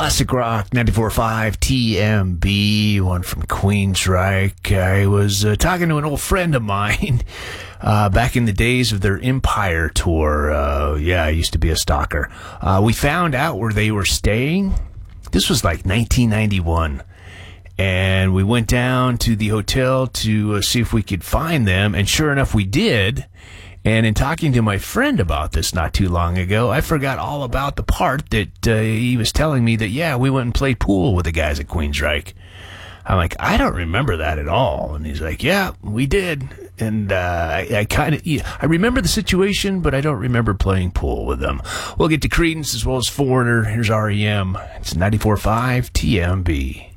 Classic Rock 94.5 TMB, one from Queensryche. I was talking to an old friend of mine back in the days of their Empire tour. I used to be a stalker. We found out where they were staying. This was like 1991. And we went down to the hotel to see if we could find them. And sure enough, we did. And in talking to my friend about this not too long ago, I forgot all about the part that he was telling me that, we went and played pool with the guys at Queensryche. I'm like, I don't remember that at all. And he's like, yeah, we did. And I remember the situation, but I don't remember playing pool with them. We'll get to Creedence as well as Foreigner. Here's REM. It's 94.5 TMB.